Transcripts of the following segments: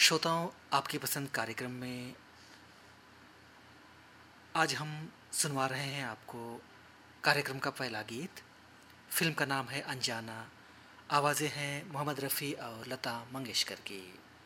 श्रोताओं, आपकी पसंद कार्यक्रम में आज हम सुनवा रहे हैं आपको कार्यक्रम का पहला गीत। फिल्म का नाम है अनजाना। आवाज़ें हैं मोहम्मद रफ़ी और लता मंगेशकर की।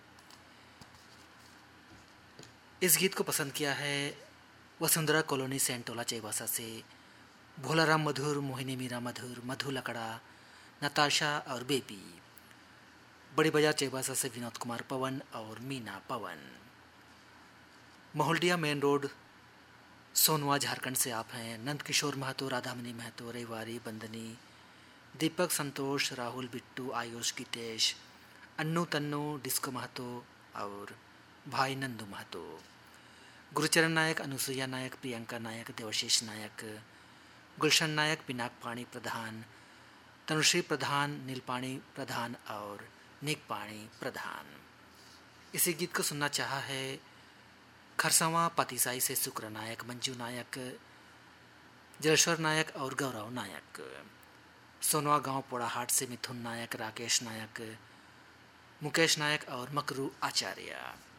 इस गीत को पसंद किया है वसुंधरा कॉलोनी सेंटोला चेवासा से भोलाराम मधुर, मोहिनी मीरा मधुर, मधु लकड़ा, नताशा और बेबी। बड़ी बाजार चेवासा से विनोद कुमार पवन और मीना पवन। महोल्डिया मेन रोड सोनवा झारखंड से आप हैं नंद किशोर महतो, राधामणि महतो, रेवारी, बंदनी, दीपक, संतोष, राहुल, बिट्टू, आयुष, गीतेश, अन्नू, तन्नू, डिस्को महतो और भाई नंदू महतो। गुरुचरण नायक, अनुसुईया नायक, प्रियंका नायक, देवशीष नायक, गुलशन नायक, पिनाक पाणी प्रधान, तनुश्री प्रधान, नीलपाणी प्रधान और निकपाणी प्रधान। इसी गीत को सुनना चाहा है खरसावां पातीसाई से शुक्र नायक, मंजू नायक, जलेश्वर नायक और गौरव नायक। सोनवा गांव पोड़ाहाट से मिथुन नायक, राकेश नायक, मुकेश नायक और मकरू आचार्य।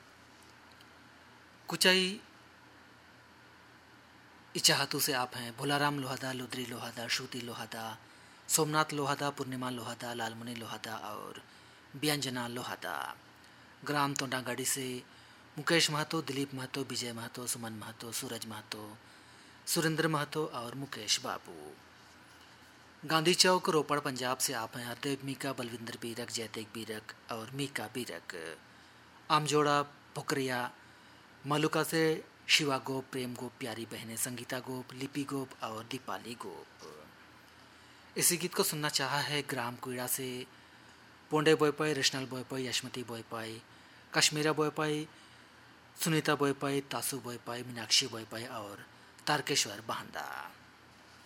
कुचाई इचाहतू से आप हैं भोलाराम लोहादा, लुद्री लोहादा, श्रुति लोहादा, सोमनाथ लोहादा, पूर्णिमा लोहादा, लालमुनि लोहादा और व्यंजना लोहादा। ग्राम तोंडागाड़ी से मुकेश महतो, दिलीप महतो, विजय महतो, सुमन महतो, सूरज महतो, सुरेंद्र महतो और मुकेश बाबू। गांधी चौक रोपड़ पंजाब से आप हैं हरदेव मीका, बलविंदर बीरक, जयदेव बीरक और मीका बीरक। आमजोड़ा भुकरिया मलुका से शिवा गोप, प्रेम गोप, प्यारी बहनें, संगीता गोप, लिपि गोप और दीपाली गोप। इसी गीत को सुनना चाहा है ग्राम कुइड़ा से पोंडे बोयपाई, रेशनल बोयपाई, यशमती बोयपाई, कश्मीरा बोयपाई, सुनीता बोयपाई, तासु बोयपाई, मीनाक्षी बोयपाई और तारकेश्वर बांदा।